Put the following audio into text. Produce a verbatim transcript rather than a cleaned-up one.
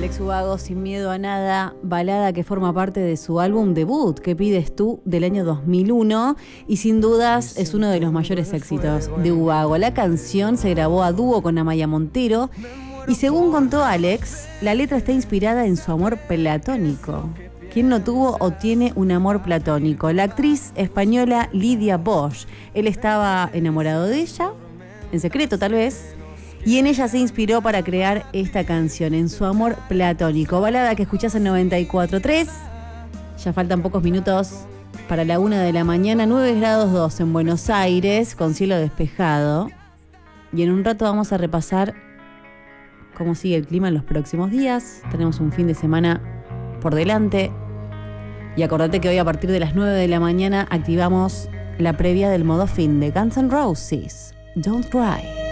Alex Ubago, Sin Miedo a Nada, balada que forma parte de su álbum debut, ¿Qué pides tú?, del año dos mil uno, y sin dudas es uno de los mayores éxitos de Ubago. La canción se grabó a dúo con Amaya Montero y, según contó Alex, la letra está inspirada en su amor platónico. ¿Quién no tuvo o tiene un amor platónico? La actriz española Lidia Bosch. Él estaba enamorado de ella, en secreto tal vez, y en ella se inspiró para crear esta canción, en su amor platónico. Balada que escuchás en noventa y cuatro punto tres. Ya faltan pocos minutos para la una de la mañana, nueve grados dos en Buenos Aires, con cielo despejado. Y en un rato vamos a repasar cómo sigue el clima en los próximos días. Tenemos un fin de semana por delante. Y acordate que hoy a partir de las nueve de la mañana activamos la previa del modo fin de Guns N' Roses, Don't Cry.